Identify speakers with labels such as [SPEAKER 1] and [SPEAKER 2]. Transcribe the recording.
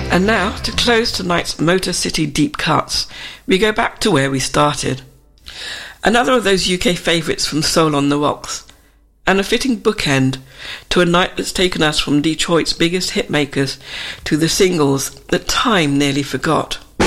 [SPEAKER 1] And now, to close tonight's Motor City Deep Cuts, we go back to where we started. Another of those UK favourites from Soul on the Rocks, and a fitting bookend to a night that's taken us from Detroit's biggest hitmakers to the singles that time nearly forgot.